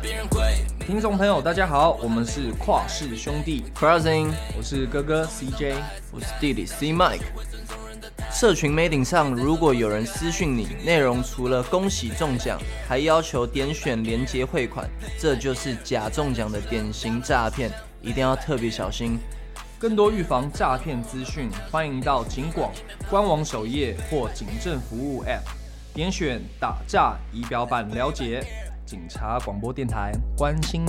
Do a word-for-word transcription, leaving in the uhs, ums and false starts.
听众朋友大家好，我们是跨氏兄弟 Crossing， 我是哥哥 C J， 我是弟弟 C Mike。社群媒体上如果有人私讯你，内容除了恭喜中奖，还要求点选连结汇款，这就是假中奖的典型诈骗，一定要特别小心。 更多预防诈骗资讯，欢迎到警广官网首页或警政服务 App 点选打诈仪表板了解。警察广播电台关心